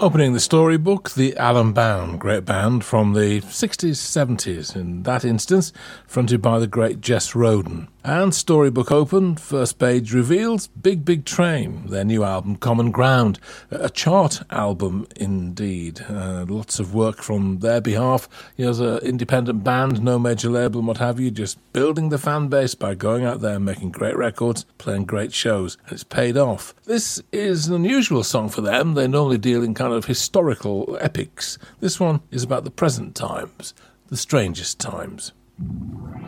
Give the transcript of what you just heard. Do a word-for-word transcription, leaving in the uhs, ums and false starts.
Opening the storybook, the Alan Bound, great band from the sixties, seventies, in that instance, fronted by the great Jess Roden. And storybook opened, first page reveals Big Big Train, their new album Common Ground, a chart album indeed. Uh, lots of work from their behalf, you know, as an independent band, no major label and what have you, just building the fan base by going out there and making great records, playing great shows, and it's paid off. This is an unusual song for them. They normally deal in kind of historical epics. This one is about the present times, the strangest times.